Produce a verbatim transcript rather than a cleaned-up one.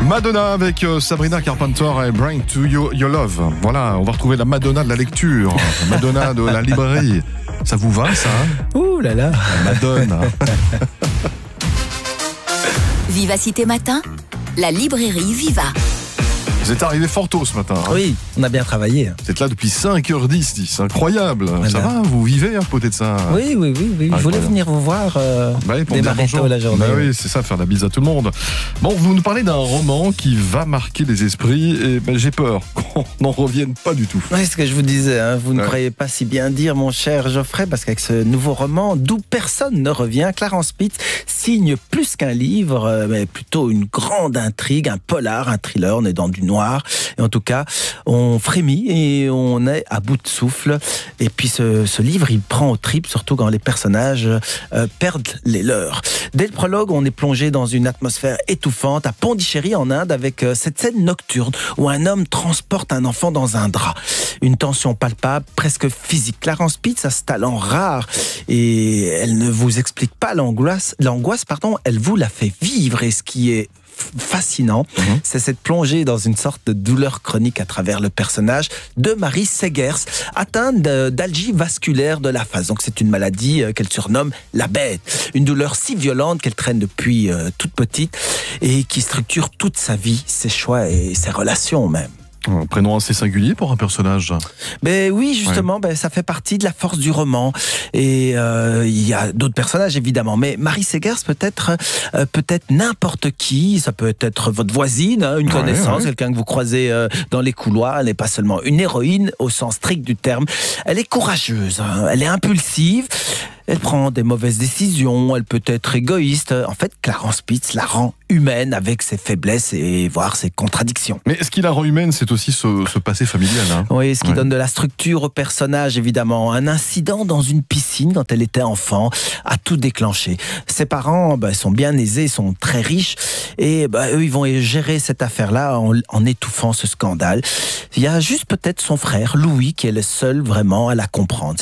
Madonna avec euh, Sabrina Carpenter et Bring to You Your Love. Voilà, on va retrouver la Madonna de la lecture, Madonna de la librairie. Ça vous va, ça hein? Ouh là là, la Madonna. Vivacité Matin, la librairie Viva. Vous êtes arrivé fort tôt ce matin. Hein. Oui, on a bien travaillé. Vous êtes là depuis cinq heures dix, c'est incroyable. Voilà. Ça va, vous vivez à côté de ça? Oui, oui, oui, oui. Je voulais venir vous voir euh, bah oui, pour démarrer tôt la journée. Bah oui, c'est ça, faire la bise à tout le monde. Bon, vous nous parlez d'un roman qui va marquer les esprits et ben, j'ai peur qu'on n'en revienne pas du tout. Oui, c'est ce que je vous disais. Hein. Vous ouais. ne croyez pas si bien dire, mon cher Geoffrey, parce qu'avec ce nouveau roman, d'où personne ne revient, Clarence Pitts signe plus qu'un livre, euh, mais plutôt une grande intrigue, un polar, un thriller. On est dans du noir. Et en tout cas, on frémit et on est à bout de souffle. Et puis ce, ce livre, il prend au trip, surtout quand les personnages euh, perdent les leurs. Dès le prologue, on est plongé dans une atmosphère étouffante à Pondichéry en Inde avec euh, cette scène nocturne où un homme transporte un enfant dans un drap. Une tension palpable, presque physique. Clarence Pitts a ce talent rare et elle ne vous explique pas l'angoisse, l'angoisse pardon, elle vous la fait vivre. Et ce qui est fascinant, mmh. c'est cette plongée dans une sorte de douleur chronique à travers le personnage de Marie Segers, atteinte d'algie vasculaire de la face. Donc c'est une maladie qu'elle surnomme la bête. Une douleur si violente qu'elle traîne depuis euh, toute petite et qui structure toute sa vie, ses choix et ses relations même. Un prénom assez singulier pour un personnage. Ben oui, justement, ouais. ben, ça fait partie de la force du roman. Et euh, il y a d'autres personnages, évidemment. Mais Marie Segers peut être euh, peut-être n'importe qui. Ça peut être votre voisine, hein, une ouais, connaissance, ouais. quelqu'un que vous croisez euh, dans les couloirs. Elle n'est pas seulement une héroïne au sens strict du terme. Elle est courageuse, hein, elle est impulsive. Elle prend des mauvaises décisions, elle peut être égoïste. En fait, Clarence Pitts la rend humaine avec ses faiblesses et voire ses contradictions. Mais ce qui la rend humaine, c'est aussi ce, ce passé familial. Hein. Oui, ce qui ouais. donne de la structure au personnage, évidemment. Un incident dans une piscine quand elle était enfant a tout déclenché. Ses parents bah, sont bien aisés, sont très riches et bah, eux, ils vont gérer cette affaire-là en, en étouffant ce scandale. Il y a juste peut-être son frère, Louis, qui est le seul vraiment à la comprendre.